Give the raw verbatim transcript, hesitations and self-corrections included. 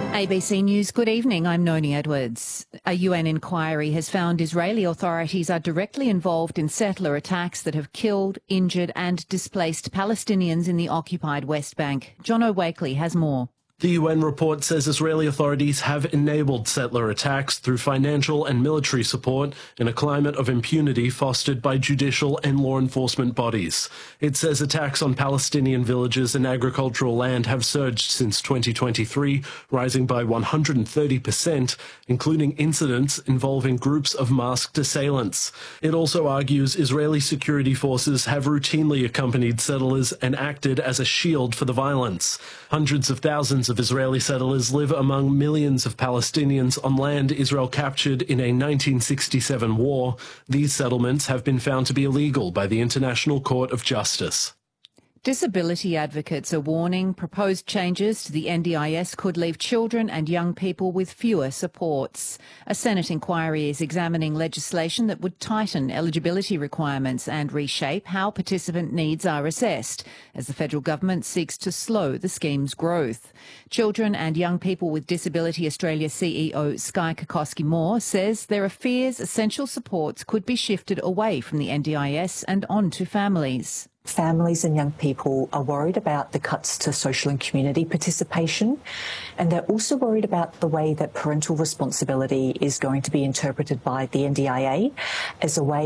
A B C News, good evening. I'm Noni Edwards. A U N inquiry has found Israeli authorities are directly involved in settler attacks that have killed, injured and displaced Palestinians in the occupied West Bank. John Wakely has more. The U N report says Israeli authorities have enabled settler attacks through financial and military support in a climate of impunity fostered by judicial and law enforcement bodies. It says attacks on Palestinian villages and agricultural land have surged since twenty twenty-three, rising by one hundred thirty percent, including incidents involving groups of masked assailants. It also argues Israeli security forces have routinely accompanied settlers and acted as a shield for the violence. Hundreds of thousands of Israeli settlers live among millions of Palestinians on land Israel captured in a nineteen sixty-seven war. These settlements have been found to be illegal by the International Court of Justice. Disability advocates are warning proposed changes to the N D I S could leave children and young people with fewer supports. A Senate inquiry is examining legislation that would tighten eligibility requirements and reshape how participant needs are assessed, as the federal government seeks to slow the scheme's growth. Children and Young People with Disability Australia C E O Skye Kokoski-Moore says there are fears essential supports could be shifted away from the N D I S and onto families. Families and young people are worried about the cuts to social and community participation, and they're also worried about the way that parental responsibility is going to be interpreted by the N D I A as a way